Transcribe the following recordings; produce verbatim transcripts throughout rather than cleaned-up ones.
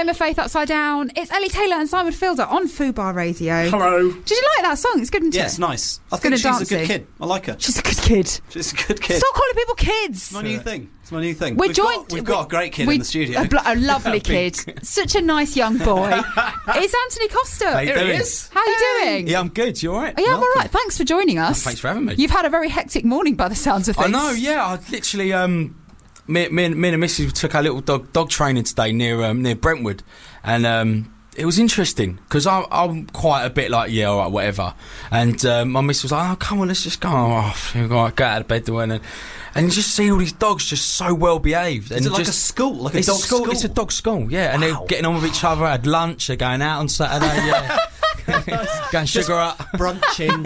Home of Faith Upside Down. It's Ellie Taylor and Simon Fielder on Fubar Radio. Hello. Did you like that song? It's good, isn't it? Yeah, it's nice. I It's think good she's and a good dancey. kid. I like her. She's a good kid. She's a good kid. Stop calling people kids. It's my new thing. It's my new thing. We're we've joined. Got, we've got a great kid we- in the studio. A, bl- a lovely kid. Such a nice young boy. It's Anthony Costa. How you Here he doing? is. How are you doing? Yeah, I'm good. You all right? Oh, yeah, I'm all Welcome. right. Thanks for joining us. Thanks for having me. You've had a very hectic morning by the sounds of I things. know, yeah. I literally, um, me, me, and- me and the missus took our little dog dog training today near um, near Brentwood, and um, it was interesting because I'm quite a bit like, yeah, all right, whatever. And um, my missus was like, oh, come on, let's just go. Oh, go out of bed, and and you just see all these dogs just so well behaved. Is and it like just, a school? Like a it's dog school, school? It's a dog school, yeah. And Wow. they're getting on with each other. Had lunch. They're going out on Saturday. Yeah, going sugar up. Brunching.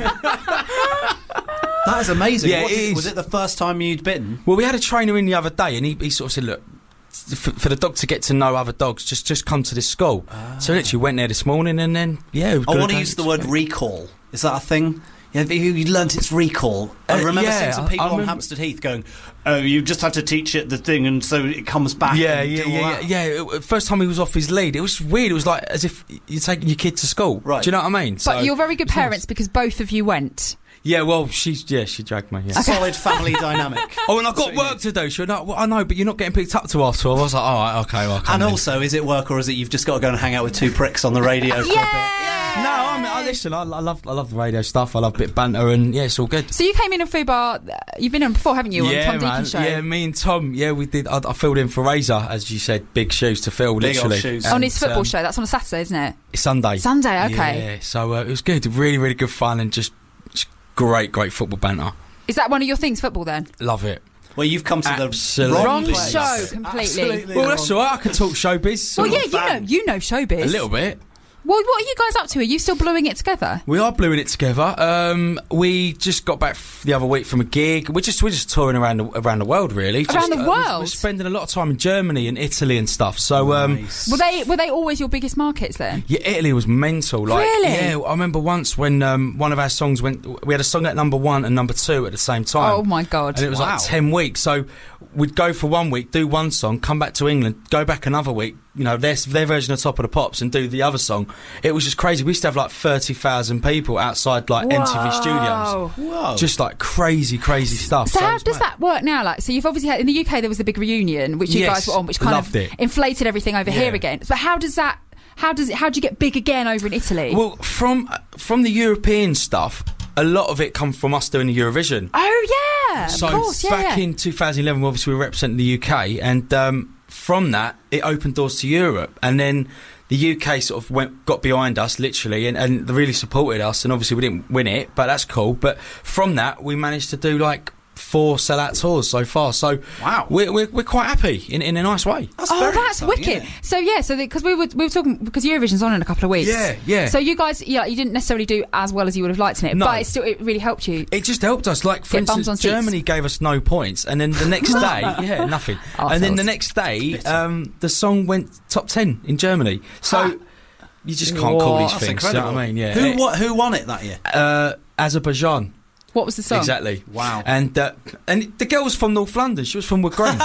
That is amazing. Yeah, What it did- is. Was it the first time you'd bitten? Well, we had a trainer in the other day, and he, he sort of said, look, for, for the dog to get to know other dogs, just just come to this school. Ah. So I literally went there this morning, and then, yeah. I want to use the word recall. Is that a thing? Yeah, have you, you learnt its recall. I Uh, remember yeah, seeing some I- people I on remember- Hampstead Heath going, oh, you just have to teach it the thing and so it comes back. Yeah, and yeah, do all yeah, that. yeah, yeah. It- First time he was off his lead, it was weird. It was like as if you're taking your kid to school. Right. Do you know what I mean? But So- you're very good it's nice. parents because both of you went. Yeah, well, she's yeah, she dragged me. Yeah. Solid family dynamic. Oh, and I've That's got what you work to do. She went, no, well, I know, but you're not getting picked up till after twelve. I was like, all right, okay, well, I'll come And then. also, is it work or is it you've just got to go and hang out with two pricks on the radio for a bit? No, I, mean, I listen. I, I love, I love the radio stuff. I love a bit of banter, and yeah, it's all good. So you came in on Fubar. uh, You've been on before, haven't you? yeah, on Tom man. Deacon's show. Yeah, me and Tom. Yeah, we did. I, I filled in for Razor, as you said. Big shoes to fill, Big old literally. shoes. on And, his football um, show. That's on a Saturday, isn't it? It's Sunday. Sunday, okay. Yeah, so uh, it was good. Really, really good fun, and just, just great, great football banter. Is that one of your things, football? Then Love it. Well, you've come to Absolutely. the wrong, wrong place. show completely. Absolutely Well, that's wrong. all right. I can talk showbiz. Well, yeah, of you fan. know, you know showbiz. a little bit. Well, what are you guys up to? Are you still bluing it together? We are bluing it together. Um, we just got back f- the other week from a gig. We're just we're just touring around the, around the world, really. Around Just, the uh, we're- world? We're spending a lot of time in Germany and Italy and stuff. So, um, Nice. Were they were they always your biggest markets then? yeah, Italy was mental. Like, Really? Yeah, I remember once when um, one of our songs went. We had a song at number one and number two at the same time. Oh my god! And it was Wow. like ten weeks. So we'd go for one week, do one song, come back to England, go back another week, you know, their, their version of Top of the Pops and do the other song. It was just crazy. We used to have like thirty thousand people outside like M T V studios. Whoa. Just like crazy, crazy stuff. So, it how was does mad. that work now? Like, so you've obviously had in the U K there was the big reunion, which you Yes, guys were on, which kind loved of it. inflated everything over Yeah. here again. But how does that? How does it? How do you get big again over in Italy? Well, from from the European stuff, a lot of it comes from us doing the Eurovision. oh yeah, So of course, yeah. back yeah. in two thousand eleven, obviously we were representing the U K, and um, from that it opened doors to Europe, and then the U K sort of went got behind us literally, and, and they really supported us. And obviously we didn't win it, but that's cool. But from that we managed to do like four sellout tours so far. So Wow. we're we're, we're quite happy in, in a nice way. That's Oh, very that's exciting, wicked. isn't it? So yeah, so because we were we were talking because Eurovision's on in a couple of weeks. Yeah, yeah. So you guys, yeah, you didn't necessarily do as well as you would have liked in it, No. but it still it really helped you. It just helped us. Like, for Get bums instance, on seats. Germany gave us no points, and then the next day, yeah, nothing. And then Arseholes. the next day, um, the song went top ten in Germany. So Ha. you just can't call these That's things. You know incredible. what I mean? Yeah. Who, wa- who won it that year? Uh, Azerbaijan. What was the song? Exactly. Wow. And uh, and the girl was from North London. She was from Wood Green.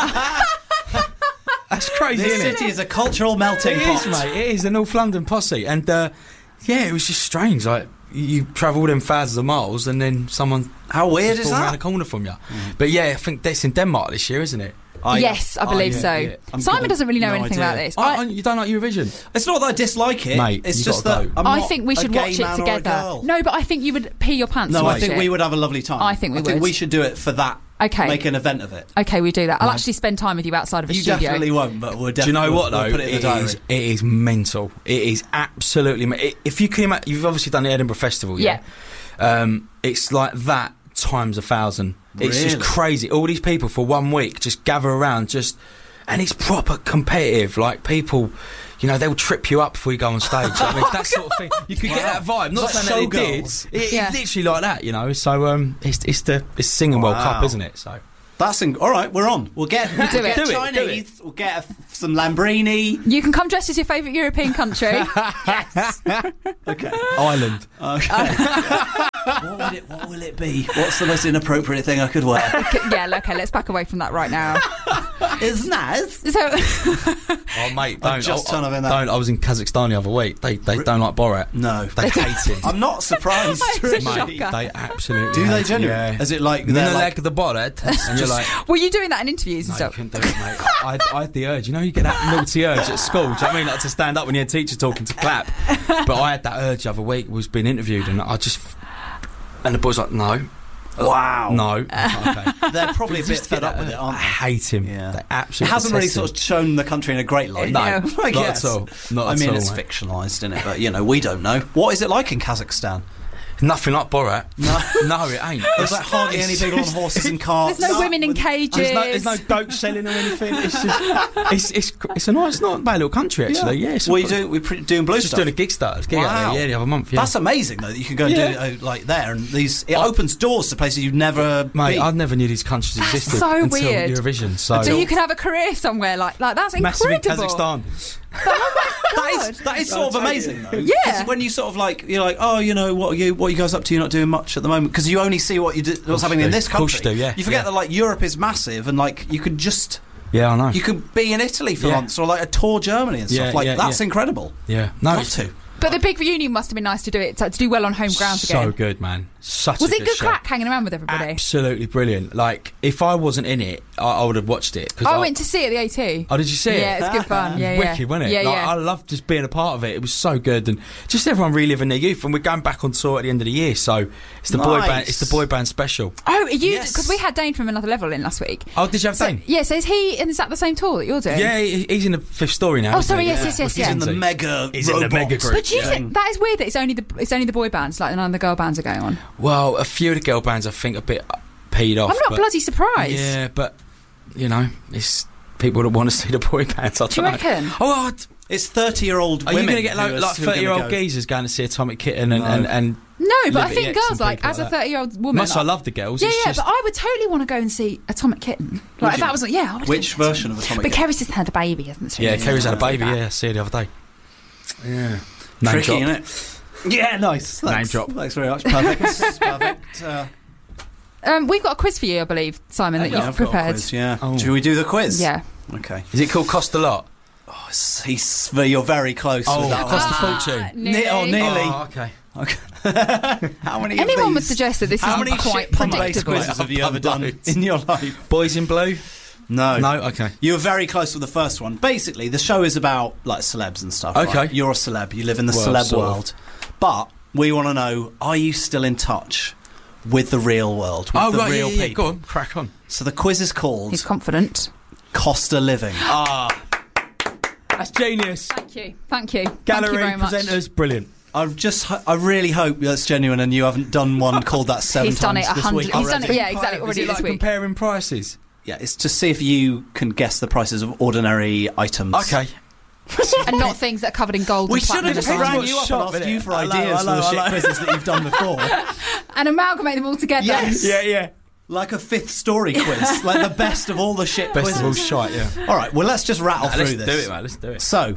That's crazy, This isn't it? city is a cultural melting It pot. is, mate. It is the North London posse, and uh, yeah, it was just strange. Like, you travel them thousands of miles, and then someone How weird just is around that? the corner from you. But yeah, I think that's in Denmark this year, isn't it? I- yes, I believe yeah, so. yeah. I'm Simon gonna- doesn't really know no anything idea. about this. I, I, I, you don't like Eurovision? It's not that I dislike it. Mate, it's you just gotta that go. I'm I not think we a should gay watch it man or a together. girl. No, but I think you would pee your pants. No, to I watch think it. we would have a lovely time. I think we I think would. we should do it for that. Okay. Make an event of it. Okay, we do that. I'll actually spend time with you outside of a You studio. definitely won't, but we'll Do you definitely know what we'll though? put it in the It diary. is, it is mental. It is absolutely. Me- it, if you can imagine, you've obviously done the Edinburgh Festival, yeah. Um, it's like that times a thousand. It's just Really? crazy. All these people for one week just gather around, just and it's proper competitive. Like, people, you know, they'll trip you up before you go on stage. I mean, that sort of thing. You could get that vibe. Not It's like saying that they did. showgirls. It, Yeah. It's literally like that, you know. So um, it's it's the it's singing World Wow. Cup, isn't it? So. That's in- all right. We're on. We'll get, we'll do get it. Do it, Chinese. do it. We'll get a, some Lambrini. You can come dressed as your favourite European country. Okay. Ireland. Okay. what, would it, what will it be? What's the most inappropriate thing I could wear? Yeah, okay, let's back away from that right now. It's nice. So, Oh, mate, don't. I've just I, turned up in that. don't. I was in Kazakhstan the other week. They they don't like Borat. No. They hate him. I'm not surprised. It's a really. shocker. They absolutely Do hate they him, genuinely? Yeah. Is it like They're they're like like... the Borat, and you're like, were you doing that in interviews and no, you stuff? couldn't do it, mate. I, I had the urge. You know, you get that naughty urge at school. Do you know what I mean? Like to stand up when you had teachers talking to clap. But I had that urge the other week. Was being interviewed, and I just and the boys like, no, Wow. no. Okay. They're probably a bit Just fed get up with that- it, I aren't they? hate him. Yeah. They It absolutely. hasn't really detest sort him. of shown the country in a great light. No. I Not guess. at all. Not I at mean, all, it's mate. fictionalised, isn't it? But, you know, we don't know. What is it like in Kazakhstan? Nothing like Borat. No. No, it ain't. There's like hardly any It's people on just- horses and carts. There's no women in cages. There's no, there's no dope selling or anything. It's just, it's, it's, it's a nice, not a bad little country actually. Yeah. it's What are you a- doing? We're pre- doing blue Just stuff. doing a gig starters gig out Wow. there. Yeah, the other month. Yeah. That's amazing, though, that you can go and Yeah. do it uh, like there, and these it I- opens doors to places you've never Mate, been. I never knew these countries That's existed so until weird. Eurovision. So, So you can have a career somewhere like like that's massive in incredible. Kazakhstan. That is that is sort of I'll tell amazing, you. though. Yeah. 'Cause when you sort of like you're like, oh, you know, what are you what are you guys up to? You're not doing much at the moment because you only see what you do, what's course happening you in do. this Of course country. you do, yeah. You forget Yeah. that like Europe is massive, and like you could just Yeah, I know. you could be in Italy for Yeah. months or like a tour Germany and stuff. Yeah, like yeah, that's yeah. incredible. Yeah, no, Not it's to. But the big reunion must have been nice to do it to, to do well on home ground so again. good, man. Such Was a it good good show. crack hanging around with everybody? Absolutely brilliant. Like, if I wasn't in it, I, I would have watched it. 'cause I went to see it at the A two. Oh, did you see it? Yeah, it's good fun. Yeah, yeah. Wicked, wasn't it? Yeah, like, yeah. I loved just being a part of it. It was so good, and just everyone reliving their youth. And we're going back on tour at the end of the year, so it's the boy Nice. band. It's the boy band special. Oh, are you Yes. because we had Dane from Another Level in last week. Oh, did you have So, Dane? yeah, so is he? And is that the same tour that you're doing? Yeah, he- he's in the fifth story now. Oh, isn't sorry, he? yes, yes, yes, He's yeah. in the mega He's in the robot. mega group. But do you Yeah. think that is weird that it's only the it's only the boy bands, like none of the girl bands are going on? Well, a few of the girl bands I think are a bit peed off. I'm not but- bloody surprised. Yeah, but you know, it's people that want to see the boy bands. I don't Do you know. reckon? Oh, what? It's thirty-year-old Are women. you going to get who like, are- like who are gonna thirty-year-old go. geezers going to see Atomic Kitten and, No. and, and No, but I Liberty think X girls and like people as a like that. thirty-year-old woman. Much like, I love the girls. Yeah, it's yeah, just, but I would totally want to go and see Atomic Kitten. Like if you? that was yeah. I would Which go and version of Atomic But Kitten? Kerry's just had a baby, hasn't she? yeah, Kerry's had a baby. That. Yeah, I see her the other day. Yeah, name Tricky, drop. innit? Yeah, nice. Name Thanks. drop. Thanks very much. Perfect. Perfect. Uh, Um, we've got a quiz for you, I believe, Simon, that yeah, you've I've got a prepared. quiz, yeah. Oh. Should we do the quiz? Yeah. Okay. Is it called Cost a Lot? Oh, it's- he's, you're very close Oh, with that cost one. a fortune. nearly. Ne- oh, nearly. Oh, okay. Okay. How many? of Anyone would these- suggest that this How is many quite shit pun-based predictable. quizzes have you ever done Loads. in your life? Boys in Blue? No. No, okay. You were very close with the first one. Basically, the show is about like celebs and stuff. Okay. right? You're a celeb. You live in the Well, celeb sort of. world. But we want to know: are you still in touch with the real world? With Oh, the right, real yeah, yeah, people. go on, crack on. So the quiz is called He's confident. Cost of Living. Ah, that's genius. Thank you. Thank you. Thank Gallery you very much. presenters, brilliant. I just, I really hope that's genuine, and you haven't done one called that seven He's done times it a this hundred- week he's done already. it- yeah, exactly, Is already it this like week. comparing prices? Yeah, it's to see if you can guess the prices of ordinary items. Okay. And not things that are covered in gold We and should platinum. have and rang what you up shop, and asked innit? you for I know, ideas I know, for the I shit know. quizzes that you've done before. And amalgamate them all together. Yes. Yeah, yeah. Like a fifth story quiz, like the best of all the shit Best of all quizzes. shite, yeah. All right, well, let's just rattle Nah, through let's this. do it, mate. Let's do it. So,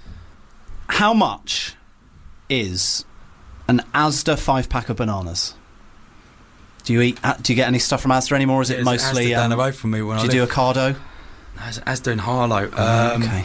how much is an Asda five pack of bananas? Do you eat? uh, Do you get any stuff from Asda anymore? Or is it Yeah, mostly? Asda down Um, the road from me when do I you do live. Ocado? No, it's Asda in Harlow. Um, okay,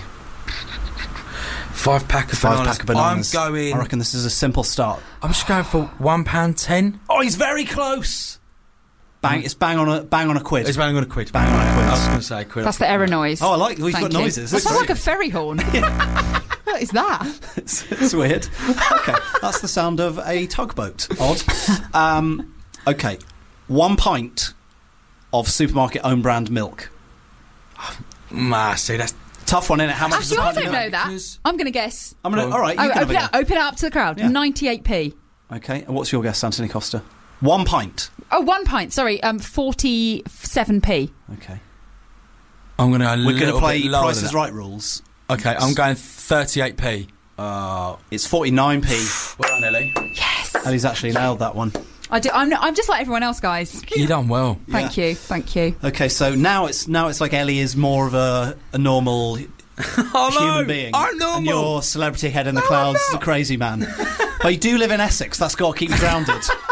Five pack of five bananas. pack of bananas. I'm going. I reckon this is a simple start. I'm just going for one pound ten. Oh, he's very close. Bang! It's bang on a bang on a quid. It's bang on a quid. Bang on a quid. I was going to say a quid. That's the error noise. Oh, I like. We've Thank got you. noises. That It's sounds like a great. ferry horn. What is that? it's, it's weird. Okay, that's the sound of a tugboat. Odd. Um, okay, one pint of supermarket own brand milk. Ma, see, that's Tough one, innit? How much Actually, is a I pint of don't milk? know that. Because- I'm going to guess. I'm gonna. Oh. All right, you Oh, can have open, a it, guess. open it up to the crowd. Yeah. ninety-eight p. Okay, and what's your guess, Anthony Costa? One pint. Oh, one pint. Sorry, um, forty-seven p. Okay, I'm going to go a we're going to little play bit lower Price than is that. Right rules. Okay, I'm going thirty-eight p. Uh, it's forty-nine p, Well done, Ellie. Yes. and he's actually nailed that one. I do. I'm. Not, I'm just like everyone else, guys. You done well. Thank Yeah. you. Thank you. Okay, so now it's now it's like Ellie is more of a, a normal Oh, human being. I'm normal. And you're celebrity head in the clouds, the crazy man. But you do live in Essex. That's got to keep you grounded.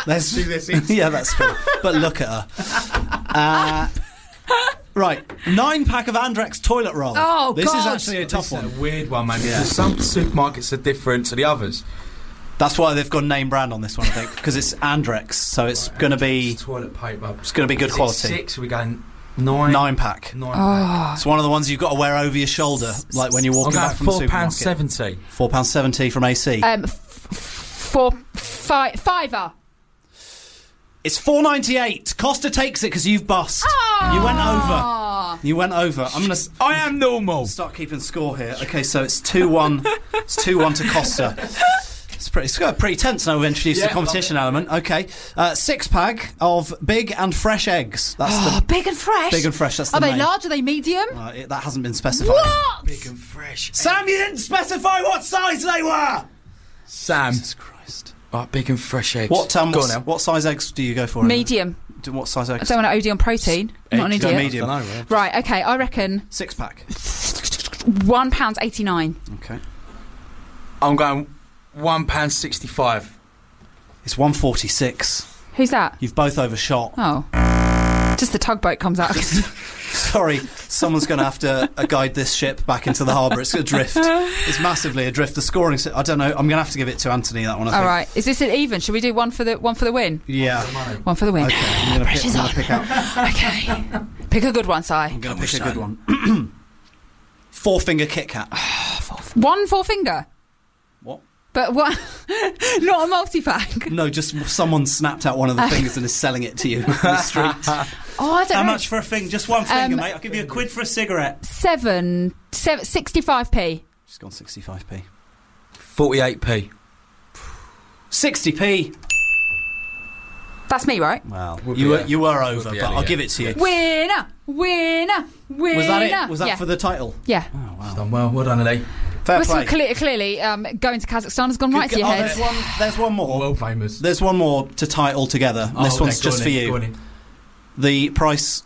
There's, this is. yeah, that's true. But look at her. Uh, right, nine pack of Andrex toilet roll. Oh, this God. is actually a tough This is one. a weird one, man. Yeah. Because some supermarkets are different to the others. That's why they've got name brand on this one, I think, because it's Andrex, so it's going to be It's toilet paper. it's going to be good Is it quality. Six. We're going nine. Nine pack. Nine pack. Oh, It's one of the ones you've got to wear over your shoulder, like when you're I'm walking going back from the four pounds supermarket. seventy. Four pounds seventy from A C. um, f- four, fi- fiver. It's four ninety eight. Costa takes it because you've bust. Oh. You went over. You went over. I'm going to I am normal. start keeping score here. Okay, so it's two one. It's two one to Costa. It's pretty, it's got pretty tense now we've introduced Yeah, the competition element. Okay. Uh, six pack of big and fresh eggs. That's Oh, the big and fresh. big and fresh. That's the Are they name. large? Are they medium? Uh, it, that hasn't been specified. What? Big and fresh. Sam, you didn't specify what size they were! Sam. Jesus Christ. Right, big and fresh eggs. What, um, Go on what, now. what size eggs do you go for? Medium. Do- What size I eggs? don't want to O D on protein. I'm not an Egg, go idiot. medium. I don't know, yeah. Right, okay, I reckon Six pack. one pound eighty nine. Okay. I'm going one pound sixty-five. It's one forty-six. Who's that? You've both overshot. Oh. Just the tugboat comes out. Sorry, someone's going to have to uh, guide this ship back into the harbour. It's adrift. It's massively adrift. The scoring, si- I don't know. I'm going to have to give it to Anthony, that one, I think. All right. Is this an even? Should we do one for the one for the win? Yeah. One for the win. Okay, I'm going to pick, Pressure's I'm on. gonna pick out. Okay. Pick a good one, Si. I'm going to pick a good one. Four finger Kit Kat. One four finger. What? But what? Not a multi pack. No, just someone snapped out one of the fingers and is selling it to you in the street. Oh, I don't How know. much for a finger? Just one finger, Um, mate. I'll give you a quid for a cigarette. Seven, seven sixty-five p. She's gone sixty-five p. forty-eight p. sixty p. That's me, right? Wow. Would You be, were, yeah. you were over, Would be, but yeah, I'll yeah. give it to you. Winner, winner, winner. Was that it? Was that yeah. for the title? Yeah. Oh, wow. Done well. Well done, Lee. Fair Well, so play. cle- clearly, um, going to Kazakhstan has gone right Good- to your oh, head. there's one, there's one more. Well famous. There's one more to tie it all together. Oh, this okay, one's go just on for in, go on you. in. The price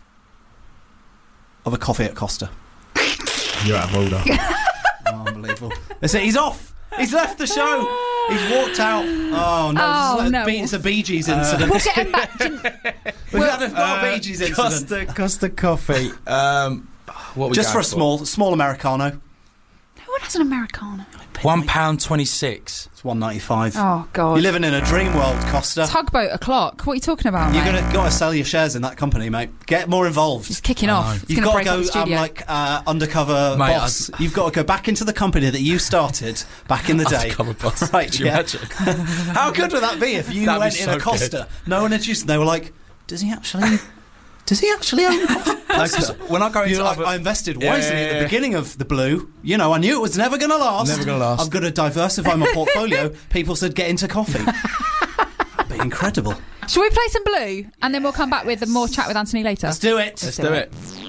of a coffee at Costa. You're out of order. Oh, unbelievable. That's it. He's off. He's left the show. He's walked out. Oh, no. Oh, this is like no. a Bee- it's a Bee Gees incident. We'll get him back. Do you- We've well- had a, not a Bee Gees incident. Costa, Costa coffee. Um, what we Just for going a small small Americano. No one has an Americano. One pound twenty-six. It's one ninety-five. Oh, God. You're living in a dream world, Costa. Tugboat o'clock. What are you talking about, You're mate? gonna got to sell your shares in that company, mate. Get more involved. Just kicking I off. know. It's You've going to got to break up the go um, studio. like uh, undercover Mate, boss. You've got to go back into the company that you started back in the day. Undercover boss. Right, Could you yeah. imagine? How good would that be if you That'd be went in so a Costa? No one introduced. They were like, "Does he actually? Does he actually own Costa?" No, 'cause when I go into You're like, other- I invested Yeah, wisely yeah, at the yeah. beginning of the Blue. You know, I knew it was never going to last. Never gonna last. I'm going to diversify my portfolio. People said, get into coffee. That'd be incredible. Shall we play some Blue? And then we'll come back with more chat with Anthony later. Let's do it. Let's do it.